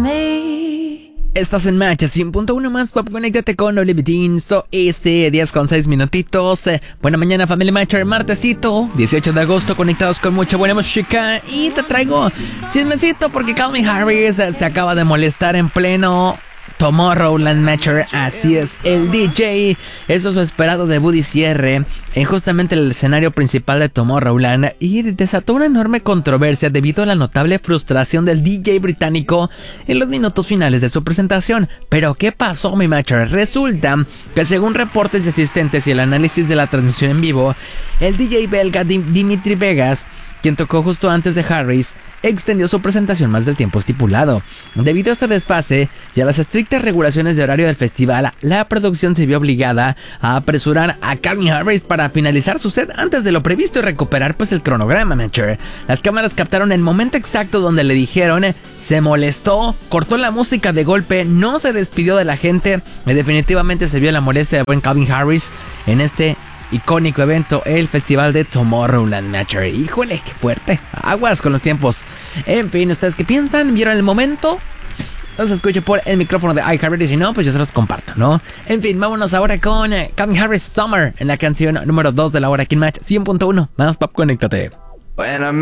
me. Estás en Match 100.1 más pop, conéctate con Olivia Dean. So, 10 con 6 minutitos. Buena mañana, familia Matcher, martesito 18 de agosto, conectados con mucha buena música. Y te traigo chismecito porque Calvin Harris se acaba de molestar en pleno Tomorrowland Matcher. Así es, el DJ hizo su esperado debut y cierre en justamente el escenario principal de Tomorrowland y desató una enorme controversia debido a la notable frustración del DJ británico en los minutos finales de su presentación. Pero ¿qué pasó, mi Matcher? Resulta que según reportes de asistentes y el análisis de la transmisión en vivo, el DJ belga Dimitri Vegas, quien tocó justo antes de Harris, extendió su presentación más del tiempo estipulado. Debido a este desfase y a las estrictas regulaciones de horario del festival, la producción se vio obligada a apresurar a Calvin Harris para finalizar su set antes de lo previsto y recuperar el cronograma, Matcher. Las cámaras captaron el momento exacto donde le dijeron, se molestó, cortó la música de golpe, no se despidió de la gente y definitivamente se vio la molestia de buen Calvin Harris en este icónico evento, el festival de Tomorrowland Matcher. Híjole, qué fuerte. Aguas con los tiempos. En fin, ¿ustedes qué piensan? ¿Vieron el momento? Los escucho por el micrófono de iHeartRadio. Si no, pues yo se los comparto, ¿no? En fin, vámonos ahora con Calvin Harris Summer en la canción número 2 de la hora aquí en Match 100.1. Más pop, conéctate.